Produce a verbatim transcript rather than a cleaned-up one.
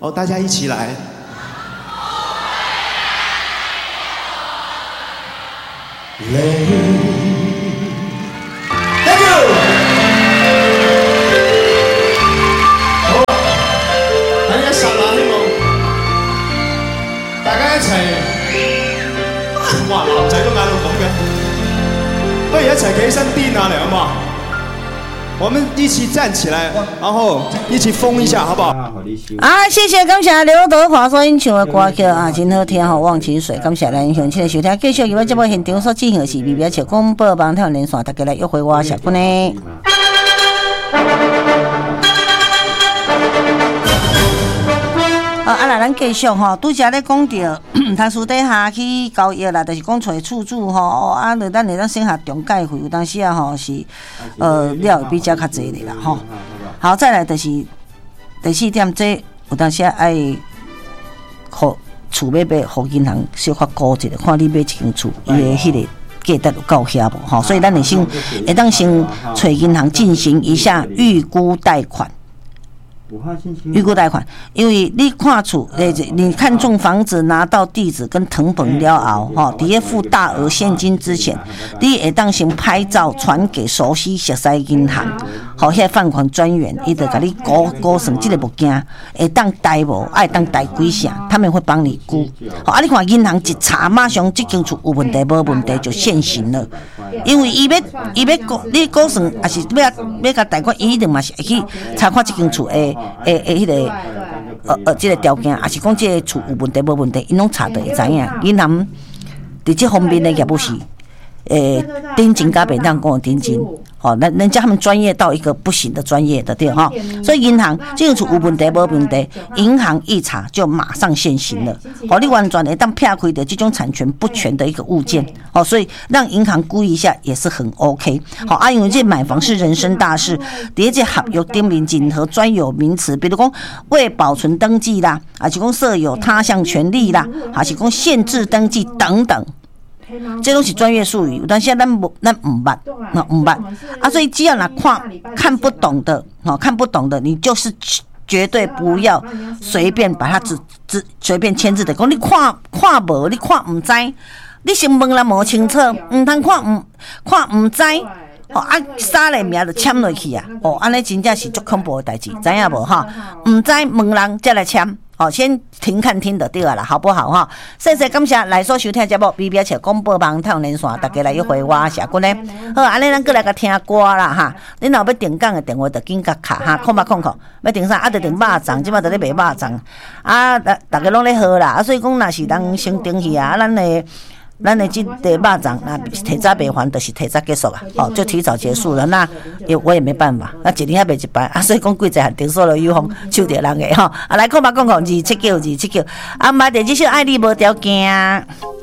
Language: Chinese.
哦，大家一起来。累 ，Thank you。好，大家實啦，希望大家一齊。哇，男仔都嗌到咁嘅，不如一齊企起身癲下嚟好唔好？我們一起站起來，然後一起瘋一下，好不好？ 啊，謝謝，感謝劉德華所演唱的歌曲啊，真好聽吼，忘情水，感謝咱鄉親的收聽，繼續由我節目現場所進行的是 B B 笑廣播網台連線，大家來約會我小君呢。啊，啊，來咱繼續吼，拄則咧講到，讀書底下去交易啦，就是講找厝主吼，啊，就咱會當省下中介費，有當時啊吼是，呃，了會比較較濟的啦吼。好，再來就是第四點，這有當時愛，互厝要買，互銀行小可估一下，看你買一間厝，伊的迄個價值有夠遐無吼，所以咱會先會當先找銀行進行一下預估貸款。預估貸款，因為你看厝，誒，你看中房子，拿到地址跟謄本了後，吼，伫咧付大額現金之前，你會當先拍照傳給熟悉熟悉銀行，吼，遐放款專員，伊就甲你估估算即個物件，會當貸無，愛當貸幾成，他們會幫你估。好，啊，你看銀行一查，馬上即間厝有問題無問題就現行了，因為伊要伊要估，你估算，也是要要甲貸款，伊一定嘛是會去查看即間厝誒。誒誒，迄個呃呃，即個條件，也是講即個厝有問題無問題，因攏查得會知影。銀行佇即方面的業務是誒頂真甲袂當講頂真，吼，人人家他們專業到一個不行的專業的對哈，所以銀行即個厝有問題無問題，銀行一查就馬上現行了，吼，你完全會當撇開的這種產權不全的一個物件，吼，所以讓銀行估一下也是很 OK， 好啊，因為這買房是人生大事，第一隻合約頂面任何專有名詞，比如講未保存登記啦，還是講設有他項權利啦，還是講限制登記等等。這都是專業術語，但是咱不咱唔捌，那唔捌啊，所以只要那看看不懂的，哦，看不懂的，你就是絕對不要隨便把它只只隨便簽字的。講你看看無，你看唔知，你先問啦無清楚，唔通看唔看唔知，哦啊，啥個名就簽落去啊，哦，安尼真正是足恐怖的代志，知影無哈？唔知問人再來簽。好，先聽看聽就對了，好不好哈？謝謝感謝來所收聽節目 B B 笑廣播網太陽連線，大家來約會我社君呢。好，安尼咱過來個聽歌啦哈。你若要訂講的電話就緊甲卡哈，空吧空空，要訂啥啊？就訂肉粽，即馬就咧賣肉粽啊！大大家攏咧好啦，啊，所以講若是人先訂去啊，咱的。咱的這個肉粽，那提早賣完就是提早結束啊，哦，就提早結束了，那也我也沒辦法，那一年也賣一擺啊，所以講貴在訂數了有風抽到人嘅吼，啊來看吧，講講二七九二七九，啊買第幾首愛你無條件。